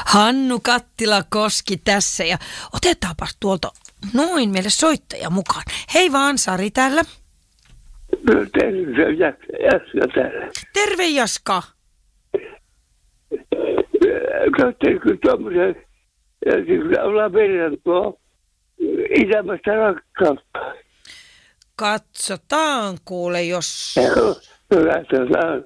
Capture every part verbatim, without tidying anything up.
Hannu Kattila-Koski tässä ja otetaanpas tuolta noin meille soittaja mukaan. Hei vaan, Sari täällä. No terve, Jaska täällä. Terve Jaska. Katsotaanko tuommoisen, kyllä ollaan verrantoa isämästä rakkautta. Katsotaan kuule, jos... Joo, katsotaan.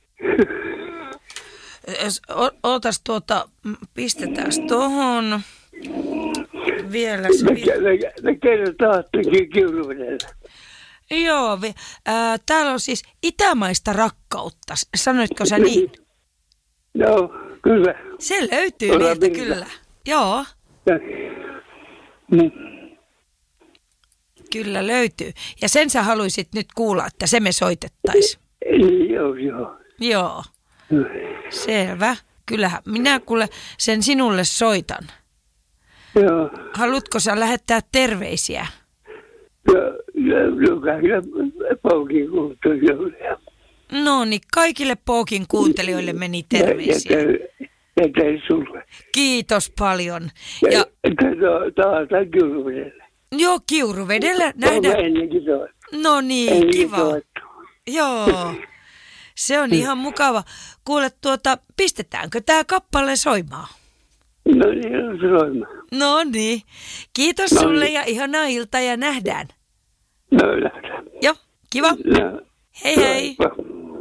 Ootas tuota, pistetään tohon vielä se... Me, me, me kerrotaan Kiuruvedellä. Joo, vi, ää, täällä on siis itämaista rakkautta. Sanoitko sä niin? Joo, kyllä. Se löytyy meiltä kyllä. Joo. Mm. Kyllä löytyy. Ja sen sä haluisit nyt kuulla, että se me soitettaisiin. Joo, joo. Joo. Selvä. Kyllähän minä kuule sen sinulle soitan. Joo. Haluatko sä lähettää terveisiä? Joo, kaikille Poukin kuuntelijoille. No niin, kaikille Poukin kuuntelijoille meni terveisiä. Ja tein sulle. Kiitos paljon. Ja tavataan Kiuruvedellä. Joo, Kiuruvedellä nähdään. Ennenkin soittu. No niin, kiva. Joo. Se on ihan mukava. Kuule tuota, pistetäänkö tää kappale soimaan? No niin, on soimaan. No niin. Kiitos no niin. sulle ja ihanaa iltaa ja nähdään. No nähdään. Joo, kiva. No. Hei hei. No.